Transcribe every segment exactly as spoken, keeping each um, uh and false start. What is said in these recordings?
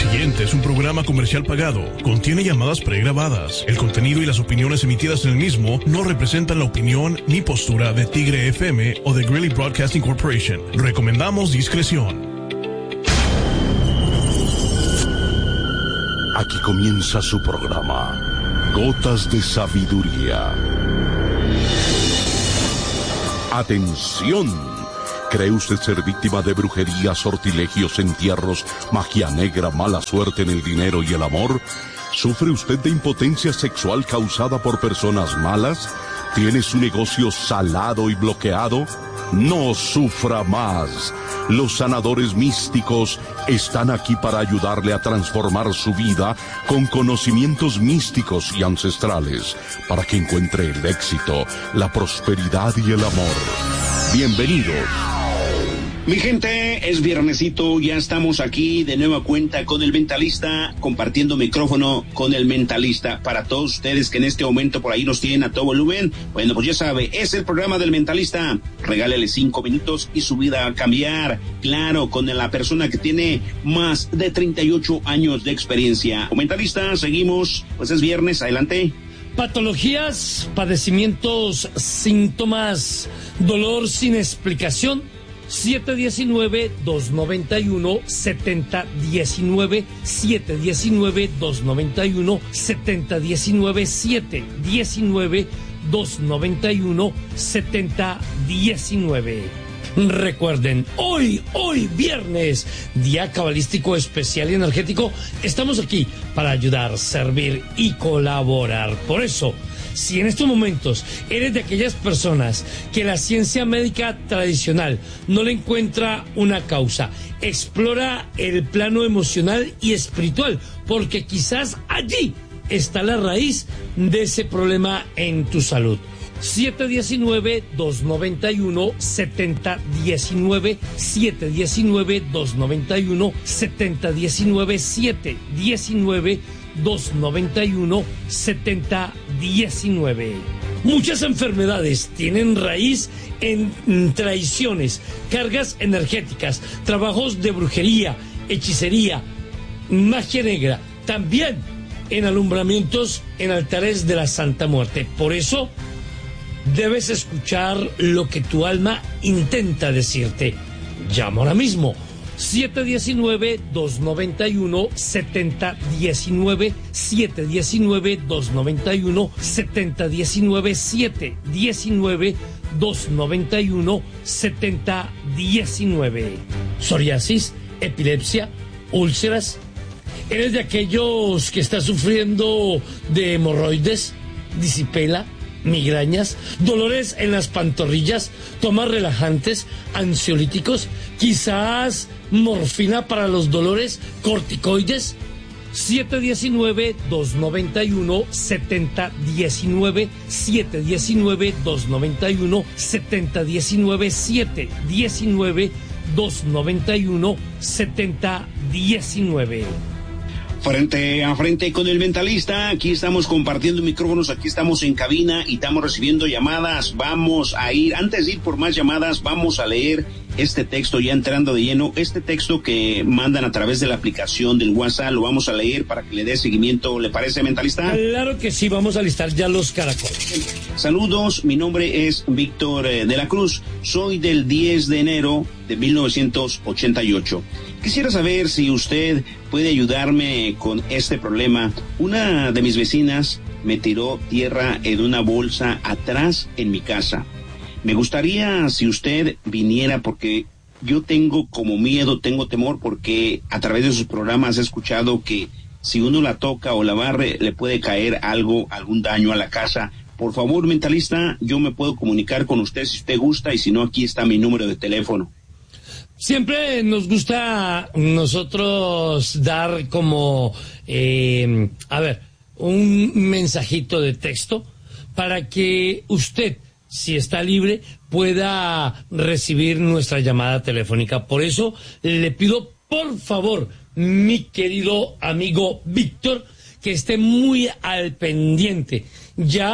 siguiente es un programa comercial pagado. Contiene llamadas pregrabadas. El contenido y las opiniones emitidas en el mismo no representan la opinión ni postura de Tigre F M o de Greeley Broadcasting Corporation. Recomendamos discreción. Aquí comienza su programa, Gotas de Sabiduría. ¡Atención! ¿Cree usted ser víctima de brujería, sortilegios, entierros, magia negra, mala suerte en el dinero y el amor? ¿Sufre usted de impotencia sexual causada por personas malas? ¿Tiene su negocio salado y bloqueado? No sufra más. Los sanadores místicos están aquí para ayudarle a transformar su vida con conocimientos místicos y ancestrales, para que encuentre el éxito, la prosperidad y el amor. Bienvenidos. Mi gente, es viernesito, ya estamos aquí de nueva cuenta con el Mentalista, compartiendo micrófono con el Mentalista. Para todos ustedes que en este momento por ahí nos tienen a todo volumen, bueno, pues ya sabe, es el programa del Mentalista. Regálele cinco minutos y su vida va a cambiar. Claro, con la persona que tiene más de treinta y ocho años de experiencia. Como Mentalista, seguimos, pues es viernes, adelante. Patologías, padecimientos, síntomas, dolor sin explicación. siete uno nueve, dos nueve uno, siete cero uno nueve, siete uno nueve, dos nueve uno, siete cero uno nueve, siete uno nueve, dos nueve uno, siete cero uno nueve. Recuerden, hoy, hoy viernes, día cabalístico especial y energético, estamos aquí para ayudar, servir y colaborar. Por eso, si en estos momentos eres de aquellas personas que la ciencia médica tradicional no le encuentra una causa, explora el plano emocional y espiritual, porque quizás allí está la raíz de ese problema en tu salud. siete uno nueve, dos nueve uno, siete cero uno nueve, siete uno nueve, dos nueve uno, siete cero uno nueve, siete uno nueve, dos nueve uno, siete cero uno nueve. Muchas enfermedades tienen raíz en traiciones, cargas energéticas, trabajos de brujería, hechicería, magia negra, también en alumbramientos en altares de la Santa Muerte. Por eso debes escuchar lo que tu alma intenta decirte. Llama ahora mismo. siete uno nueve, dos nueve uno, siete cero uno nueve, siete uno nueve, dos nueve uno, siete cero uno nueve, siete uno nueve, dos nueve uno, siete cero uno nueve. Psoriasis, epilepsia, úlceras. ¿Eres de aquellos que está sufriendo de hemorroides, disipela, migrañas, dolores en las pantorrillas, tomas relajantes, ansiolíticos, quizás morfina para los dolores, corticoides? siete uno nueve, dos nueve uno, siete cero uno nueve, siete uno nueve, dos nueve uno, siete cero uno nueve, siete uno nueve, dos nueve uno, siete cero uno nueve. Frente a frente con el Mentalista, aquí estamos compartiendo micrófonos, aquí estamos en cabina y estamos recibiendo llamadas. Vamos a ir, antes de ir por más llamadas, vamos a leer este texto ya entrando de lleno, este texto que mandan a través de la aplicación del WhatsApp, lo vamos a leer para que le dé seguimiento, ¿le parece, Mentalista? Claro que sí, vamos a listar ya los caracoles. Saludos, mi nombre es Víctor eh, de la Cruz, soy del diez de enero de mil novecientos ochenta y ocho. Quisiera saber si usted puede ayudarme con este problema. Una de mis vecinas me tiró tierra en una bolsa atrás en mi casa. Me gustaría si usted viniera porque yo tengo como miedo, tengo temor porque a través de sus programas he escuchado que si uno la toca o la barre le puede caer algo, algún daño a la casa. Por favor, Mentalista, yo me puedo comunicar con usted si usted gusta y si no, aquí está mi número de teléfono. Siempre nos gusta nosotros dar como, eh, a ver, un mensajito de texto para que usted, si está libre, pueda recibir nuestra llamada telefónica. Por eso le pido, por favor, mi querido amigo Víctor, que esté muy al pendiente, ya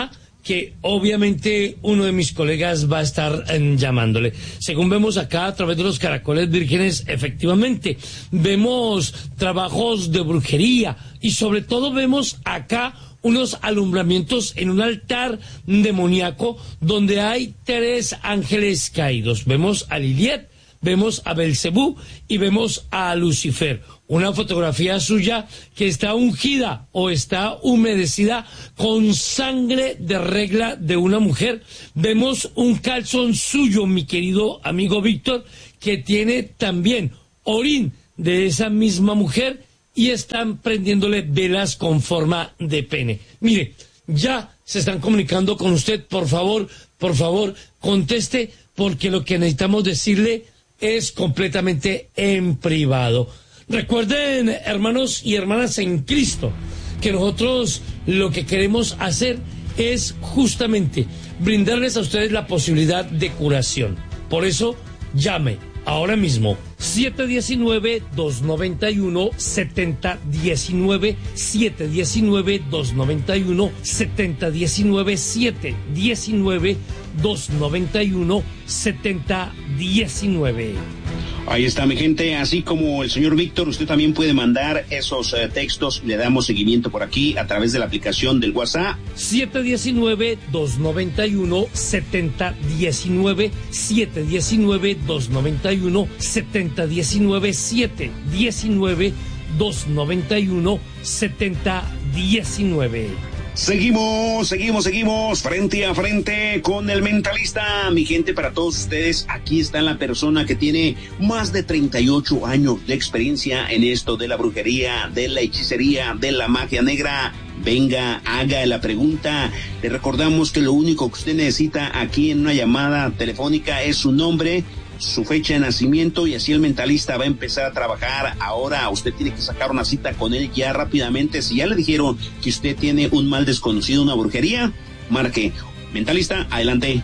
que obviamente uno de mis colegas va a estar eh, llamándole. Según vemos acá a través de los caracoles vírgenes, efectivamente, vemos trabajos de brujería y sobre todo vemos acá unos alumbramientos en un altar demoníaco donde hay tres ángeles caídos. Vemos a Lilith, vemos a Belcebú y vemos a Lucifer. Una fotografía suya que está ungida o está humedecida con sangre de regla de una mujer. Vemos un calzón suyo, mi querido amigo Víctor, que tiene también orín de esa misma mujer y están prendiéndole velas con forma de pene. Mire, ya se están comunicando con usted. Por favor, por favor, conteste, porque lo que necesitamos decirle es completamente en privado. Recuerden, hermanos y hermanas en Cristo, que nosotros lo que queremos hacer es justamente brindarles a ustedes la posibilidad de curación. Por eso, llame ahora mismo siete uno nueve, dos nueve uno, siete cero uno nueve, siete uno nueve, dos nueve uno, siete cero uno nueve, siete uno nueve, dos nueve uno, siete cero uno nueve. Ahí está, mi gente. Así como el señor Víctor, usted también puede mandar esos uh, textos. Le damos seguimiento por aquí a través de la aplicación del WhatsApp. siete uno nueve, dos nueve uno, siete cero uno nueve, siete uno nueve, dos nueve uno, siete cero uno nueve, siete uno nueve, dos nueve uno, siete cero uno nueve. Seguimos, seguimos, seguimos frente a frente con el mentalista. Mi gente, para todos ustedes, aquí está la persona que tiene más de treinta y ocho años de experiencia en esto de la brujería, de la hechicería, de la magia negra. Venga, haga la pregunta. Le recordamos que lo único que usted necesita aquí en una llamada telefónica es su nombre, su fecha de nacimiento, y así el mentalista va a empezar a trabajar. Ahora usted tiene que sacar una cita con él ya rápidamente. Si ya le dijeron que usted tiene un mal desconocido, una brujería, marque. Mentalista, adelante.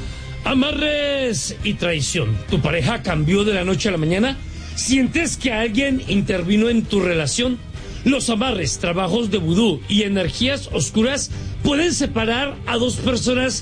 Amarres y traición. ¿Tu pareja cambió de la noche a la mañana? ¿Sientes que alguien intervino en tu relación? Los amarres, trabajos de vudú y energías oscuras pueden separar a dos personas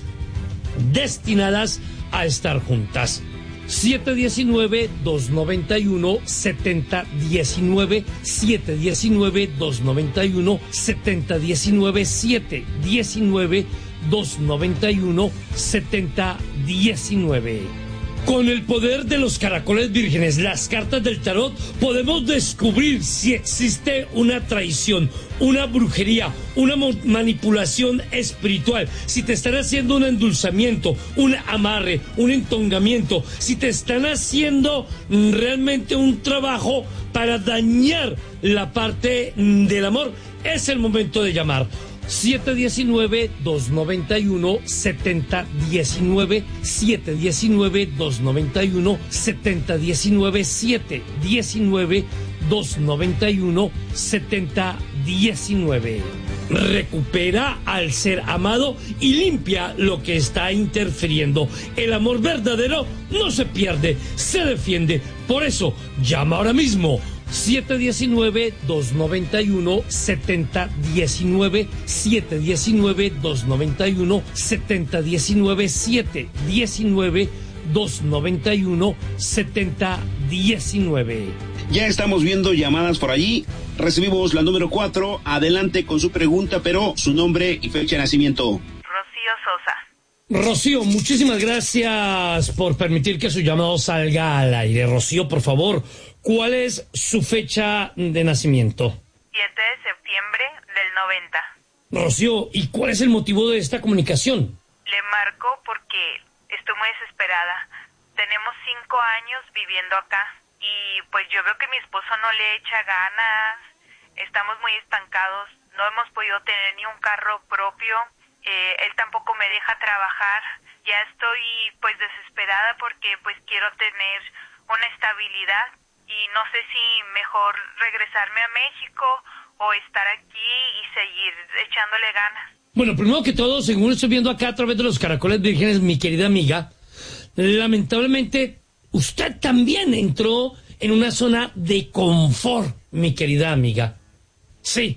destinadas a estar juntas. siete uno nueve, dos nueve uno, siete cero uno nueve, siete uno nueve, dos nueve uno, siete cero uno nueve, siete uno nueve, dos nueve uno, siete cero uno nueve. Con el poder de los caracoles vírgenes, las cartas del tarot, podemos descubrir si existe una traición, una brujería, una manipulación espiritual, si te están haciendo un endulzamiento, un amarre, un entongamiento, si te están haciendo realmente un trabajo para dañar la parte del amor. Es el momento de llamar. siete uno nueve, dos nueve uno, siete cero uno nueve, siete uno nueve, dos nueve uno, siete cero uno nueve, siete uno nueve, dos nueve uno, siete cero uno nueve. Recupera al ser amado y limpia lo que está interfiriendo. El amor verdadero no se pierde, se defiende. Por eso, llama ahora mismo. siete uno nueve, dos nueve uno, siete cero uno nueve, siete uno nueve, dos nueve uno, siete cero uno nueve, siete uno nueve, dos nueve uno, siete cero uno nueve. Ya estamos viendo llamadas por allí. Recibimos la número cuatro. Adelante con su pregunta, pero su nombre y fecha de nacimiento. Rocío Sosa. Rocío, muchísimas gracias por permitir que su llamado salga al aire. Rocío, por favor, ¿cuál es su fecha de nacimiento? siete de septiembre del noventa. Rocío, ¿y cuál es el motivo de esta comunicación? Le marco porque estoy muy desesperada. Tenemos cinco años viviendo acá y pues yo veo que mi esposo no le echa ganas. Estamos muy estancados. No hemos podido tener ni un carro propio. Eh, él tampoco me deja trabajar. Ya estoy pues desesperada porque pues quiero tener una estabilidad y no sé si mejor regresarme a México o estar aquí y seguir echándole ganas. Bueno, primero que todo, según estoy viendo acá a través de los caracoles vírgenes, mi querida amiga, lamentablemente usted también entró en una zona de confort, mi querida amiga. Sí,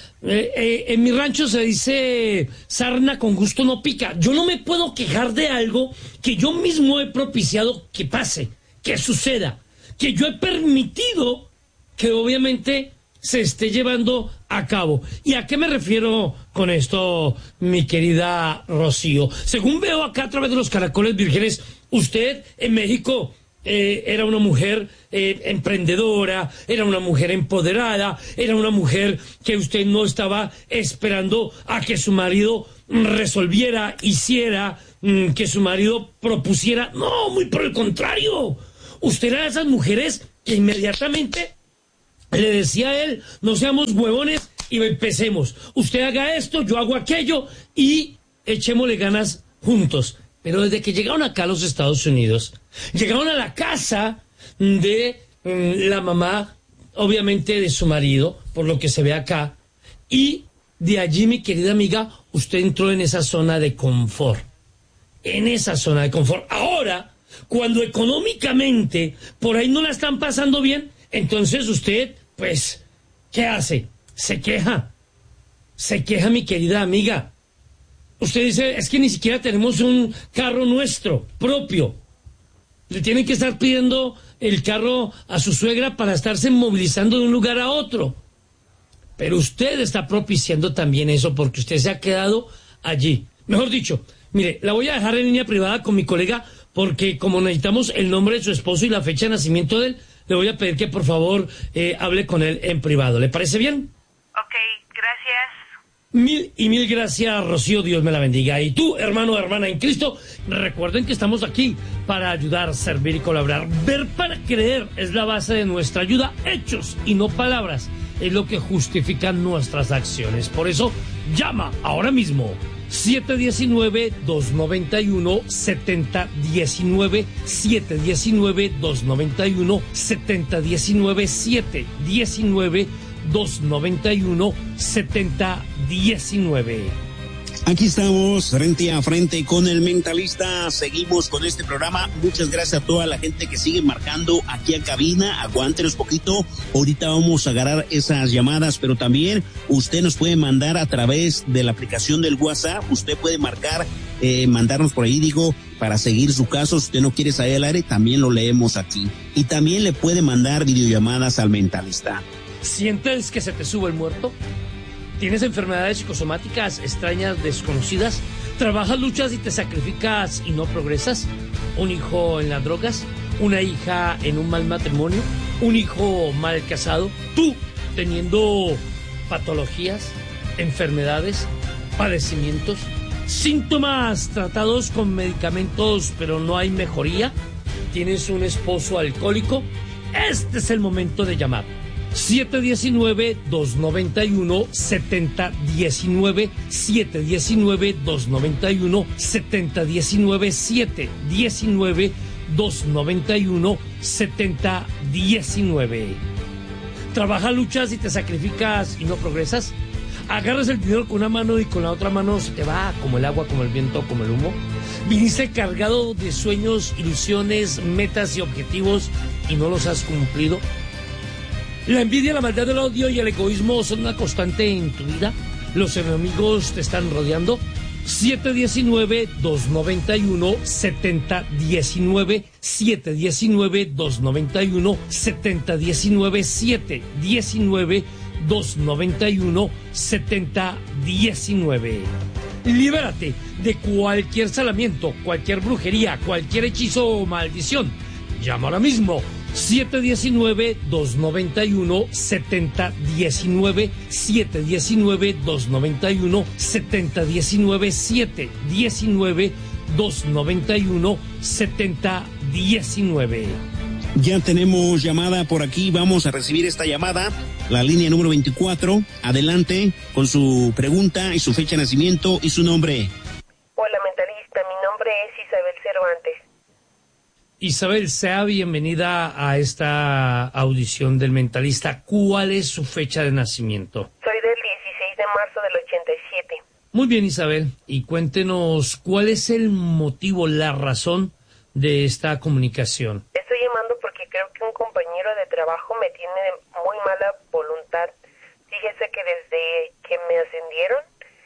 Eh, eh, en mi rancho se dice sarna con gusto no pica. Yo no me puedo quejar de algo que yo mismo he propiciado que pase, que suceda, que yo he permitido que obviamente se esté llevando a cabo. ¿Y a qué me refiero con esto, mi querida Rocío? Según veo acá a través de los caracoles vírgenes, usted en México eh, era una mujer eh, emprendedora, era una mujer empoderada, era una mujer que usted no estaba esperando a que su marido resolviera, hiciera, que su marido propusiera. No, muy por el contrario. Usted era de esas mujeres que inmediatamente le decía a él, no seamos huevones y empecemos. Usted haga esto, yo hago aquello y echémosle ganas juntos. Pero desde que llegaron acá a los Estados Unidos, llegaron a la casa de mm, la mamá, obviamente de su marido, por lo que se ve acá, y de allí, mi querida amiga, usted entró en esa zona de confort. En esa zona de confort. Ahora, cuando económicamente por ahí no la están pasando bien, entonces usted, pues, ¿qué hace? Se queja. Se queja, mi querida amiga. Usted dice, es que ni siquiera tenemos un carro nuestro, propio. Le tienen que estar pidiendo el carro a su suegra para estarse movilizando de un lugar a otro. Pero usted está propiciando también eso porque usted se ha quedado allí. Mejor dicho, mire, la voy a dejar en línea privada con mi colega porque como necesitamos el nombre de su esposo y la fecha de nacimiento de él, le voy a pedir que por favor eh, hable con él en privado. ¿Le parece bien? Ok, gracias. Mil y mil gracias, Rocío, Dios me la bendiga. Y tú, hermano o hermana en Cristo, recuerden que estamos aquí para ayudar, servir y colaborar. Ver para creer es la base de nuestra ayuda. Hechos y no palabras es lo que justifican nuestras acciones. Por eso, llama ahora mismo. siete uno nueve, dos nueve uno, siete cero uno nueve, siete uno nueve, dos nueve uno, siete cero uno nueve, siete uno nueve, dos nueve uno, siete cero uno nueve. Aquí estamos frente a frente con el mentalista. Seguimos con este programa. Muchas gracias a toda la gente que sigue marcando aquí a cabina. Aguántenos poquito. Ahorita vamos a agarrar esas llamadas, pero también usted nos puede mandar a través de la aplicación del WhatsApp. Usted puede marcar, eh, mandarnos por ahí, digo, para seguir su caso. Si usted no quiere salir al aire, también lo leemos aquí. Y también le puede mandar videollamadas al mentalista. ¿Sientes que se te sube el muerto? ¿Tienes enfermedades psicosomáticas extrañas, desconocidas? ¿Trabajas, luchas y te sacrificas y no progresas? ¿Un hijo en las drogas? ¿Una hija en un mal matrimonio? ¿Un hijo mal casado? ¿Tú teniendo patologías, enfermedades, padecimientos, síntomas tratados con medicamentos pero no hay mejoría? ¿Tienes un esposo alcohólico? Este es el momento de llamar. siete uno nueve, dos nueve uno, siete cero uno nueve, siete uno nueve, dos nueve uno, siete cero uno nueve, siete uno nueve, dos nueve uno, siete cero uno nueve. ¿Trabajas, luchas y te sacrificas y no progresas? ¿Agarras el dinero con una mano y con la otra mano se te va como el agua, como el viento, como el humo? ¿Viniste cargado de sueños, ilusiones, metas y objetivos y no los has cumplido? La envidia, la maldad, el odio y el egoísmo son una constante en tu vida. Los enemigos te están rodeando. siete uno nueve, dos nueve uno, siete cero uno nueve, siete uno nueve, dos nueve uno, siete cero uno nueve, siete uno nueve, dos nueve uno, siete cero uno nueve. Libérate de cualquier salamiento, cualquier brujería, cualquier hechizo o maldición. Llama ahora mismo. siete uno nueve, dos nueve uno, siete cero uno nueve, siete uno nueve, dos nueve uno, siete cero uno nueve, siete uno nueve, dos nueve uno, siete cero uno nueve. Ya tenemos llamada por aquí, vamos a recibir esta llamada, la línea número veinticuatro. Adelante con su pregunta y su fecha de nacimiento y su nombre. Hola, mentalista, mi nombre es Isabel Cervantes. Isabel, sea bienvenida a esta audición del mentalista. ¿Cuál es su fecha de nacimiento? Soy del dieciséis de marzo del ochenta y siete. Muy bien, Isabel. Y cuéntenos, ¿cuál es el motivo, la razón de esta comunicación? Estoy llamando porque creo que un compañero de trabajo me tiene muy mala voluntad. Fíjese que desde que me ascendieron,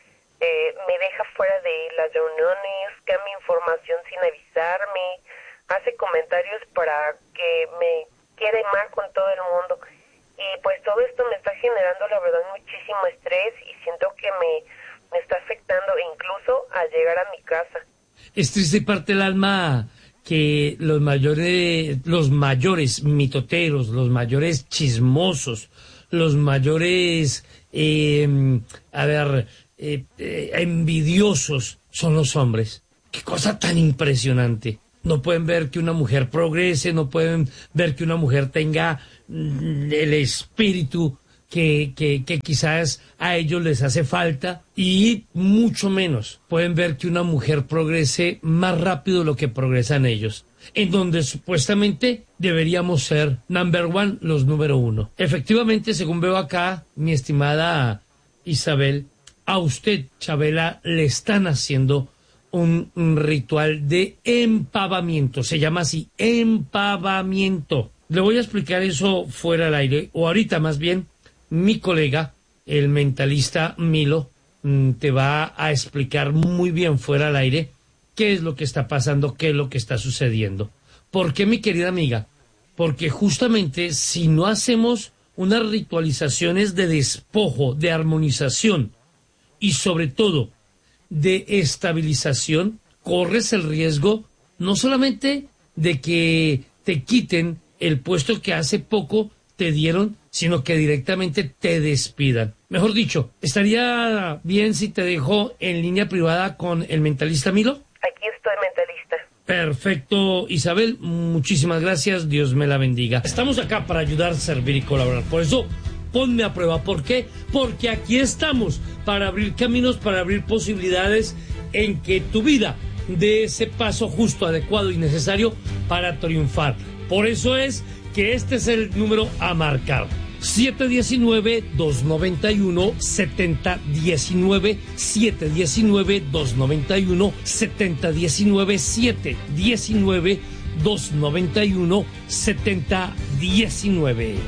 eh, me deja fuera de las reuniones, cambia información sin avisarme, hace comentarios para que me quede mal con todo el mundo. Y pues todo esto me está generando, la verdad, muchísimo estrés y siento que me, me está afectando incluso al llegar a mi casa. Es triste y parte el alma que los mayores, los mayores mitoteros, los mayores chismosos, los mayores, eh, a ver, eh, eh, envidiosos son los hombres. Qué cosa tan impresionante. No pueden ver que una mujer progrese, no pueden ver que una mujer tenga mm, el espíritu que, que, que quizás a ellos les hace falta, y mucho menos pueden ver que una mujer progrese más rápido de lo que progresan ellos, en donde supuestamente deberíamos ser number one, los número uno. Efectivamente, según veo acá, mi estimada Isabel, a usted, Chabela, le están haciendo un, un ritual de empavamiento. Se llama así, empavamiento. Le voy a explicar eso fuera del aire, o ahorita más bien. Mi colega, el mentalista Milo, te va a explicar muy bien fuera del aire qué es lo que está pasando, qué es lo que está sucediendo. ¿Por qué, mi querida amiga? Porque justamente si no hacemos unas ritualizaciones de despojo, de armonización y sobre todo de estabilización, corres el riesgo no solamente de que te quiten el puesto que hace poco te dieron, sino que directamente te despidan. Mejor dicho, ¿estaría bien si te dejo en línea privada con el mentalista Milo? Aquí estoy, mentalista. Perfecto, Isabel, muchísimas gracias, Dios me la bendiga. Estamos acá para ayudar, servir y colaborar. Por eso, ponme a prueba. ¿Por qué? Porque aquí estamos para abrir caminos, para abrir posibilidades en que tu vida dé ese paso justo, adecuado y necesario para triunfar. Por eso es que este es el número a marcar. siete uno nueve, dos nueve uno, siete cero uno nueve, siete uno nueve, dos nueve uno, siete cero uno nueve, siete uno nueve, dos nueve uno, siete cero uno nueve.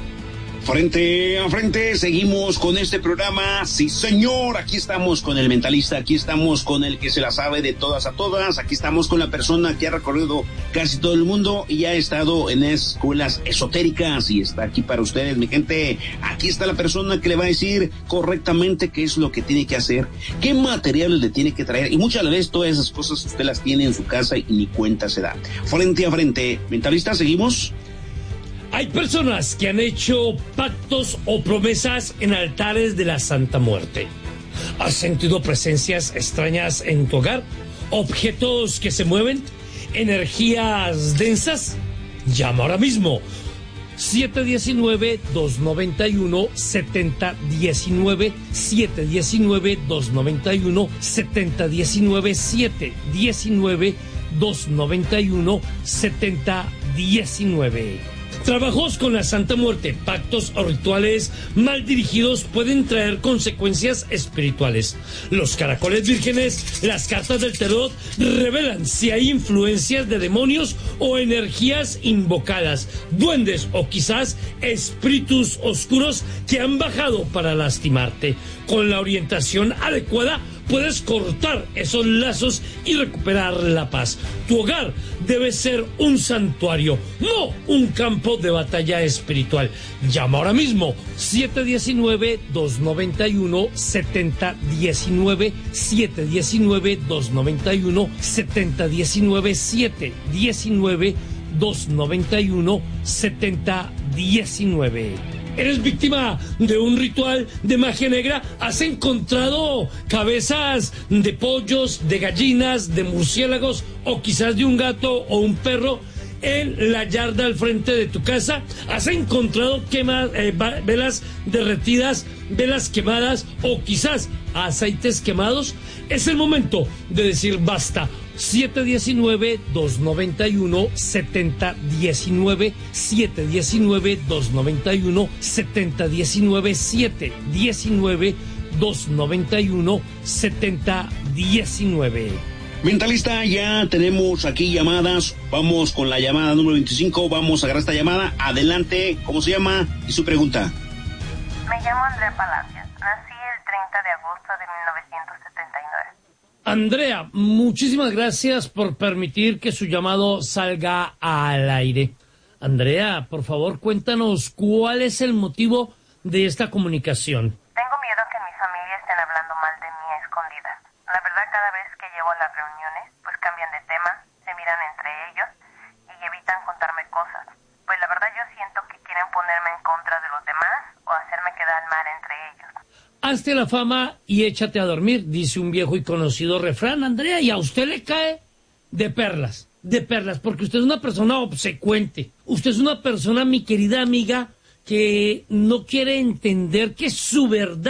Frente a frente, seguimos con este programa. Sí, señor, aquí estamos con el mentalista, aquí estamos con el que se la sabe de todas a todas, aquí estamos con la persona que ha recorrido casi todo el mundo y ha estado en escuelas esotéricas y está aquí para ustedes, mi gente. Aquí está la persona que le va a decir correctamente qué es lo que tiene que hacer, qué materiales le tiene que traer, y muchas veces todas esas cosas usted las tiene en su casa y ni cuenta se da. Frente a frente, mentalista, seguimos. Hay personas que han hecho pactos o promesas en altares de la Santa Muerte. ¿Has sentido presencias extrañas en tu hogar? ¿Objetos que se mueven? ¿Energías densas? Llama ahora mismo. siete uno nueve, dos nueve uno, siete cero uno nueve, siete uno nueve, dos nueve uno, siete cero uno nueve, siete uno nueve, dos nueve uno, siete cero uno nueve. Trabajos con la Santa Muerte, pactos o rituales mal dirigidos pueden traer consecuencias espirituales. Los caracoles vírgenes, las cartas del tarot, revelan si hay influencias de demonios o energías invocadas, duendes o quizás espíritus oscuros que han bajado para lastimarte. Con la orientación adecuada, puedes cortar esos lazos y recuperar la paz. Tu hogar debe ser un santuario, no un campo de batalla espiritual. Llama ahora mismo siete uno nueve, dos nueve uno, siete cero uno nueve, siete uno nueve, dos nueve uno, siete cero uno nueve, siete uno nueve, dos nueve uno, siete cero uno nueve. ¿Eres víctima de un ritual de magia negra? ¿Has encontrado cabezas de pollos, de gallinas, de murciélagos o quizás de un gato o un perro en la yarda al frente de tu casa? ¿Has encontrado quema, eh, velas derretidas, velas quemadas o quizás aceites quemados? Es el momento de decir basta. siete uno nueve, dos nueve uno, siete cero uno nueve, siete uno nueve, dos nueve uno, siete cero uno nueve, siete uno nueve, dos nueve uno, siete cero uno nueve. Mentalista, ya tenemos aquí llamadas. Vamos con la llamada número veinticinco. Vamos a agarrar esta llamada. Adelante, ¿cómo se llama? Y su pregunta. Me llamo Andrea Palacios. Nací el treinta de agosto de mil novecientos setenta y nueve. Andrea, muchísimas gracias por permitir que su llamado salga al aire. Andrea, por favor, cuéntanos cuál es el motivo de esta comunicación. Tengo miedo que en mi familia estén hablando mal de mí a escondidas. La verdad, cada vez que llego a las reuniones, pues cambian de tema, se miran entre ellos y evitan contarme cosas. Pues la verdad yo siento que quieren ponerme en contra de los demás o hacerme quedar mal entre ellos. Hazte la fama y échate a dormir, dice un viejo y conocido refrán, Andrea, y a usted le cae de perlas, de perlas, porque usted es una persona obsecuente. Usted es una persona, mi querida amiga, que no quiere entender que su verdad